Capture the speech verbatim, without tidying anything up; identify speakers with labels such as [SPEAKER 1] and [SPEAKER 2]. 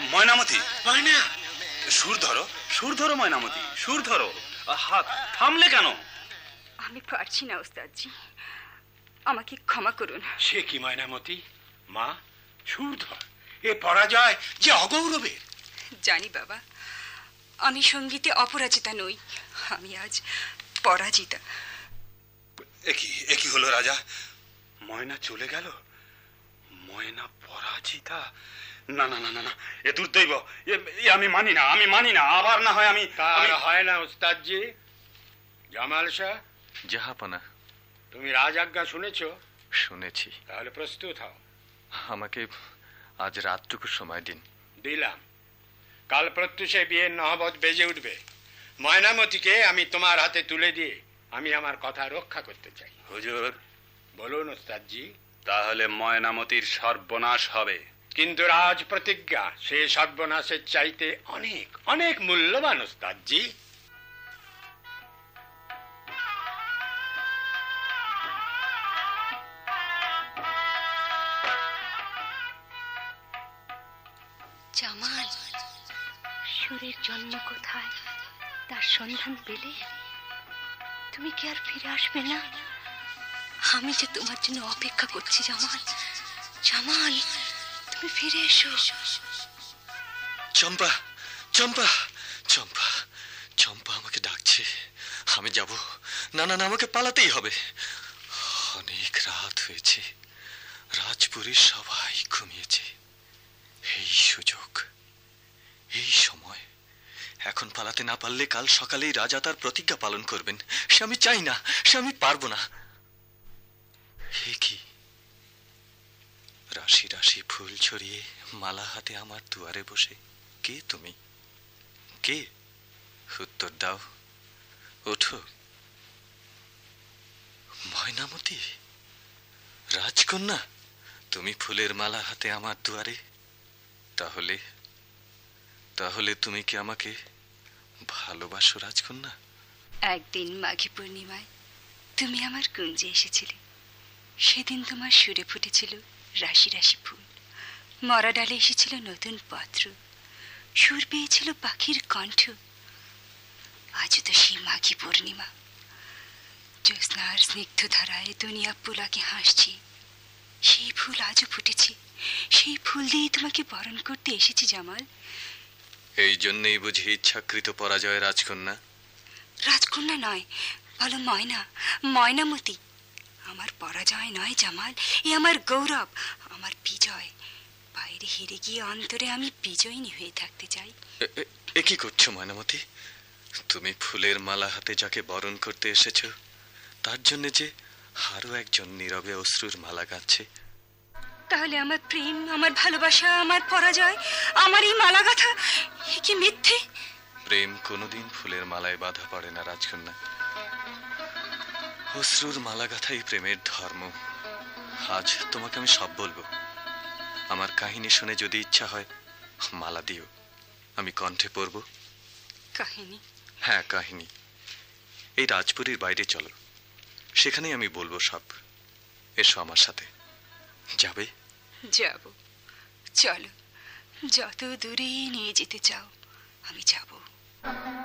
[SPEAKER 1] ময়নামতি,
[SPEAKER 2] ময়না,
[SPEAKER 1] সুর ধরো, সুর ধরো ময়নামতি, সুর ধরো। হাত থামলে কেন?
[SPEAKER 3] আমি পারছি না ওস্তাদজি, আমাকে ক্ষমা করুন।
[SPEAKER 2] সে কি ময়নামতি, মা সুর ধর, এ পরাজয় যে অগৌরবের।
[SPEAKER 3] জানি বাবা, আমি সঙ্গীতে অপরাজিতা নই, আমি আজ পরাজিতা।
[SPEAKER 1] একই একই হলো রাজা, ময়না চলে গেল, ময়না পরাজিতা। না না না না না, এ দুর্দৈব, এ আমি মানি না, আমি মানি না। আবার না হয় আমি
[SPEAKER 2] তার হয় না ওস্তাদজি। জামাল শাহ,
[SPEAKER 4] জাহাপনা।
[SPEAKER 2] তুমি রাজ আজ্ঞা শুনেছো?
[SPEAKER 4] শুনেছি।
[SPEAKER 2] তাহলে প্রস্তুত হও।
[SPEAKER 4] আমাকে আজ রাতটুকু সময় দিন।
[SPEAKER 2] দিলাম। কাল প্রত্যুষে বিয়ের নহবত বেজে উঠবে। ময়নামতিকে আমি তোমার হাতে তুলে দিয়ে আমি আমার কথা রক্ষা করতে চাই।
[SPEAKER 1] হুজুর,
[SPEAKER 2] বলুন ওস্তাদজি।
[SPEAKER 1] তাহলে ময়নামতির সর্বনাশ হবে।
[SPEAKER 2] কিন্তু রাজ প্রতিজ্ঞা সে সর্বনাশের চাইতে অনেক অনেক মূল্যবান ওস্তাদজি।
[SPEAKER 3] জামাল, সুরের জন্ম কোথায় তার সন্ধান পেলে তুমি কি আর ফিরে আসবে না? আমি যে তোমার জন্য অপেক্ষা করছি জামাল। জামাল, তুমি ফিরে এসো।
[SPEAKER 4] চম্পা, চম্পা, চম্পা, চম্পা আমাকে ডাকছে, আমি যাব। না না না, আমাকে পালাতেই হবে। অনেক রাত হয়েছে, রাজপুরীর সবাই ঘুমিয়েছে। এই সুযোগ, এই সময়, এখন পালাতে না পারলে কাল সকালেই রাজা তার প্রতিজ্ঞা পালন করবেন। সে আমি চাই না, সে আমি পারবো না। হে কি, রাশি রাশি ফুল ছড়িয়ে মালা হাতে আমার দুয়ারে বসে কে তুমি? কে? উত্তর দাও, ওঠো। ময়নামতি, রাজকন্যা, তুমি ফুলের মালা হাতে আমার দুয়ারে। তাহলে তাহলে তুমি কি আমাকে ভালোবাসো রাজকন্যা?
[SPEAKER 3] একদিন মাঘী পূর্ণিমায় তুমি আমার কুঞ্জে এসেছিলে। সেদিন তোমার সুরে ফুটেছিল রাশি রাশি ফুল, মরা ডালে এসেছিল নতুন পত্র, সুর পেয়েছিল পাখির কণ্ঠ। আজ তো সেই মাঘী পূর্ণিমা, জ্যোৎস্নার স্নিগ্ধ ধারায় দুনিয়া পুলাকে হাসছে। সেই ফুল আজও ফুটেছে, সেই ফুল দিয়ে তোমাকে বরণ করতে এসেছি জামাল।
[SPEAKER 4] এই জন্যই বুঝি ইচ্ছাকৃত পরাজয় রাজকন্যা?
[SPEAKER 3] রাজকন্যা নয়, বলো ময়না, ময়নামতি। আমার পরাজয় নয় জামাল, এ আমার গৌরব, আমার বিজয়। বাইরে হেরে গিয়ে অন্তরে আমি বিজয়িনী হয়ে থাকতে চাই।
[SPEAKER 4] এ কি করছো ময়নামতি? তুমি ফুলের মালা হাতে যাকে বরণ করতে এসেছো, তার জন্য যে আরো একজন নীরবে অশ্রুর মালা গাচ্ছে।
[SPEAKER 3] তাহলে আমার প্রেম, আমার ভালোবাসা, আমার পরাজয়, আমার এই মালা গাথা কি মিথ্যে?
[SPEAKER 4] প্রেম কোনোদিন ফুলের মালায় বাধা পড়ে না রাজকন্যা। অশ্রুর মালা গাথাই প্রেমের ধর্ম। আজ তোমাকে আমি সব বলবো। আমার কাহিনী শুনে যদি ইচ্ছা হয় মালা দিও, আমি কণ্ঠে পড়ব।
[SPEAKER 3] কাহিনী?
[SPEAKER 4] হ্যাঁ, কাহিনী। এই রাজপুরীর বাইরে চলো, সেখানেই আমি বলবো সব। এসো আমার সাথে। যাবে?
[SPEAKER 3] যাব। চলো, যত দূরে নিয়ে যেতে চাও আমি যাব।